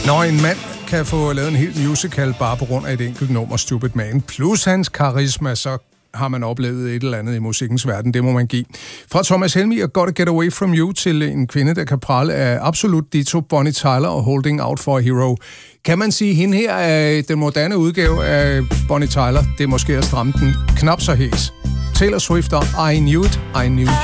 Når en mand kan få lavet en helt musical bare på grund af et enkelt nummer, Stupid Man, plus hans karisma, så har man oplevet et eller andet i musikkens verden, det må man give. Fra Thomas Helmig og Gotta Get Away From You til en kvinde, der kan prale af absolut ditto, Bonnie Tyler og Holding Out For A Hero. Kan man sige, hende her er den moderne udgave af Bonnie Tyler? Det er måske at stramme den knap så hæs. Taylor Swift og I Knew It, I Knew